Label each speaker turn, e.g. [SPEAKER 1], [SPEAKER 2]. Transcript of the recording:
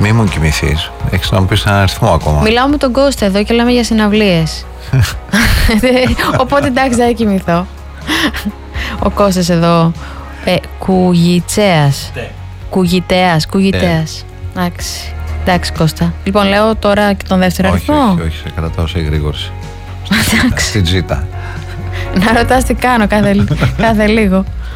[SPEAKER 1] Μη μου κοιμηθείς. Έχεις να μου πεις έναν αριθμό ακόμα.
[SPEAKER 2] Μιλάω με τον Κώστα εδώ και λέμε για συναυλίες. Οπότε εντάξει, δεν θα κοιμηθώ. Ο Κώστας εδώ. Κουγιτσέας. Κουγιτέας. Εντάξει Κώστα. Λοιπόν, λέω τώρα και τον δεύτερο αριθμό.
[SPEAKER 1] Όχι, σε κρατάω σε εγρήγορση.
[SPEAKER 2] Εντάξει.
[SPEAKER 1] Στην τζίτα.
[SPEAKER 2] Να ρωτάς τι κάνω κάθε λίγο.